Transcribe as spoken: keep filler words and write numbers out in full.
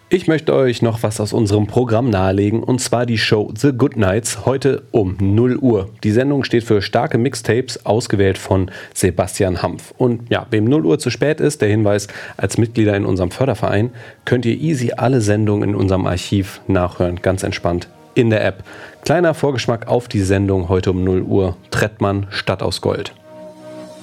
Ich möchte euch noch was aus unserem Programm nahelegen, und zwar die Show The Good Nights, heute um null Uhr. Die Sendung steht für starke Mixtapes, ausgewählt von Sebastian Hampf. Und ja, wem null Uhr zu spät ist, der Hinweis: als Mitglieder in unserem Förderverein könnt ihr easy alle Sendungen in unserem Archiv nachhören, ganz entspannt in der App. Kleiner Vorgeschmack auf die Sendung heute um null Uhr, Trettmann, Stadt aus Gold.